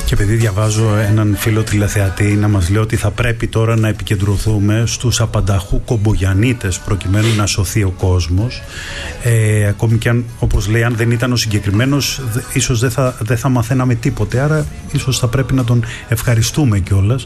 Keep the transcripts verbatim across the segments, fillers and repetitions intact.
Και επειδή διαβάζω έναν φίλο τηλεθεατή να μας λέει ότι θα πρέπει τώρα να επικεντρωθούμε στους απανταχού κομπογιανίτες προκειμένου να σωθεί ο κόσμος, ε, ακόμη και αν, όπως λέει, αν δεν ήταν ο συγκεκριμένος, ίσως δεν θα, δεν θα μαθαίναμε τίποτε. Άρα ίσως θα πρέπει να τον ευχαριστούμε κιόλας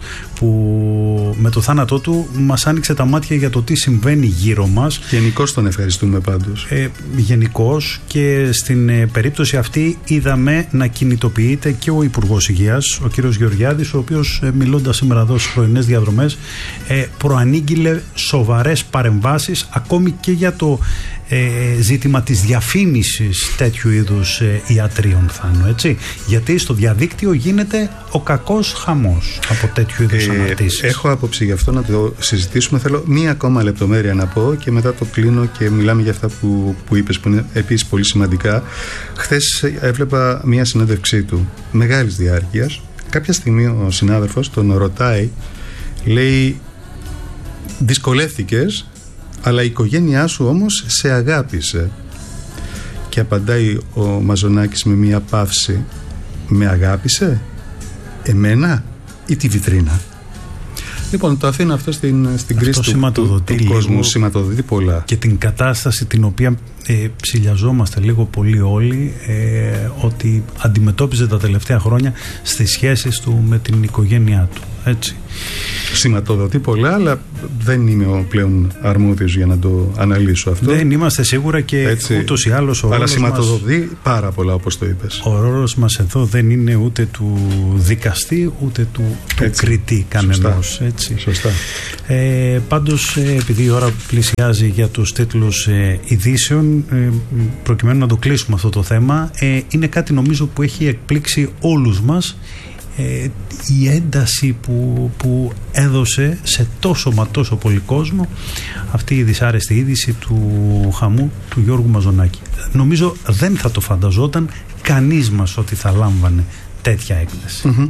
που με το θάνατό του μας άνοιξε τα μάτια για το τι συμβαίνει γύρω μας. Γενικώς τον ευχαριστούμε πάντως. Ε, γενικώς, και στην ε, περίπτωση αυτή είδαμε να κινητοποιείται και ο Υπουργός Υγείας, ο κύριος Γεωργιάδης, ο οποίος ε, μιλώντας σήμερα εδώ στις πρωινές διαδρομές ε, προανήγγειλε σοβαρές παρεμβάσεις ακόμη και για το ε, ζήτημα της διαφήμισης τέτοιου είδους ε, ιατρίων, Θάνο, έτσι, γιατί στο διαδίκτυο γίνεται ο κακός χαμός από τέτοιου είδους ε, αναρτήσεις. Έχω άποψη γι' αυτό, να το συζητήσουμε. Θέλω μία ακόμα λεπτομέρεια να πω και μετά το κλείνω και μιλάμε για αυτά που, που είπες, που είναι επίσης πολύ σημαντικά. Χθες έβλεπα μία συνέντευξή του μεγάλης διάρκειας. Κάποια στιγμή ο συνάδελφος τον ρωτάει, λέει, δυσκολεύτηκες, αλλά η οικογένειά σου όμως σε αγάπησε. Και απαντάει ο Μαζονάκης με μία παύση, με αγάπησε εμένα ή τη βιτρίνα? Λοιπόν, το αφήνω αυτό στην, στην κρίση του, του, του κόσμου. Σηματοδοτεί πολλά. Και την κατάσταση την οποία ε, ψηλιαζόμαστε λίγο πολύ όλοι, ε, ότι αντιμετώπιζε τα τελευταία χρόνια στις σχέσεις του με την οικογένειά του. Έτσι. Σηματοδοτεί πολλά, αλλά δεν είμαι ο πλέον αρμόδιος για να το αναλύσω αυτό. Δεν είμαστε σίγουρα και έτσι, ούτως ή άλλως ο αλλά ρόλος σηματοδοτεί μας, πάρα πολλά, όπως το είπες. Ο ρόλος μας εδώ δεν είναι ούτε του δικαστή ούτε του, του κριτή κανενός. Έτσι. Σωστά. Ε, πάντως, ε, επειδή η ώρα πλησιάζει για τους τίτλους ε, ειδήσεων, ε, προκειμένου να το κλείσουμε αυτό το θέμα, ε, είναι κάτι νομίζω που έχει εκπλήξει όλους μας. Ε, η ένταση που, που έδωσε σε τόσο μα τόσο πολύ κόσμο αυτή η δυσάρεστη είδηση του χαμού του Γιώργου Μαζονάκη. Νομίζω δεν θα το φανταζόταν κανείς μας ότι θα λάμβανε τέτοια έκθεση. Mm-hmm.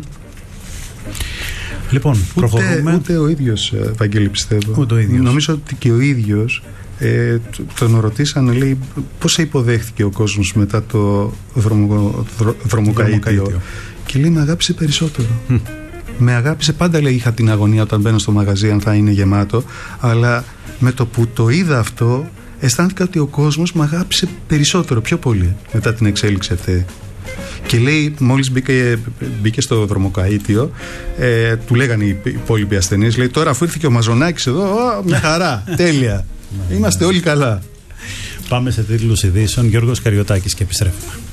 Λοιπόν, ούτε, προχωρούμε. Ούτε ο ίδιος, Βαγγέλη, πιστεύω. Ούτε ο ίδιος. Νομίζω ότι και ο ίδιος ε, τον ρωτήσανε, λέει, πώς σε υποδέχθηκε ο κόσμος μετά το δρομο, δρο, δρομοκαΐτιο. Και λέει, με αγάπησε περισσότερο. Mm. Με αγάπησε, πάντα λέει, είχα την αγωνία όταν μπαίνω στο μαγαζί αν θα είναι γεμάτο, αλλά με το που το είδα αυτό αισθάνθηκα ότι ο κόσμος με αγάπησε περισσότερο, πιο πολύ μετά την εξέλιξη αυτή. Και λέει, μόλις μπήκε, μπήκε στο δρομοκαΐτιο, ε, του λέγανε οι υπόλοιποι ασθενείς, λέει, τώρα αφού ήρθε και ο Μαζονάκης εδώ, ο, μια χαρά, τέλεια, είμαστε όλοι καλά. Πάμε σε τίτλους ειδήσεων. Γιώργος Καριωτάκης και επιστρέφουμε.